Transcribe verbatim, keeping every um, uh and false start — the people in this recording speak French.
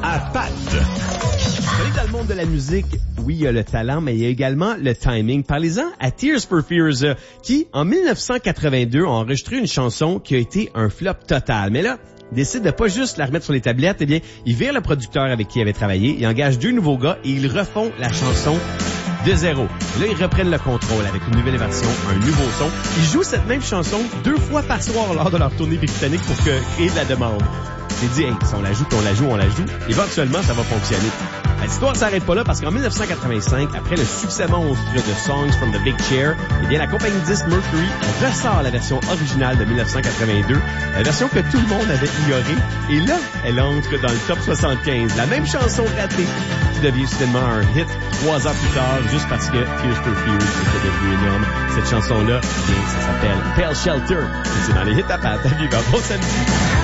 à Pat. Vous savez, dans le monde de la musique, oui, il y a le talent, mais il y a également le timing. Parlez-en à Tears for Fears, euh, qui, en dix-neuf cent quatre-vingt-deux, ont enregistré une chanson qui a été un flop total. Mais là, il décide de pas juste la remettre sur les tablettes, eh bien, il vire le producteur avec qui il avait travaillé, il engage deux nouveaux gars et ils refont la chanson de zéro. Et là, ils reprennent le contrôle avec une nouvelle version, un nouveau son. Ils jouent cette même chanson deux fois par soir lors de leur tournée britannique pour que, créer de la demande. C'est dit, hey, si on la joue, on la joue, on la joue, éventuellement, ça va fonctionner. L'histoire s'arrête pas là parce qu'en dix-neuf cent quatre-vingt-cinq, après le succès monstre de Songs from the Big Chair, eh bien, la compagnie de disques Mercury ressort la version originale de dix-neuf cent quatre-vingt-deux, la version que tout le monde avait ignorée, et là, elle entre dans le top soixante-quinze. La même chanson ratée qui devient soudainement un hit trois ans plus tard, juste parce que Tears for Fears était devenu énorme. Cette chanson-là, eh bien, ça s'appelle Pale Shelter. Et c'est dans les hits à pattes. À vivre. Bon samedi.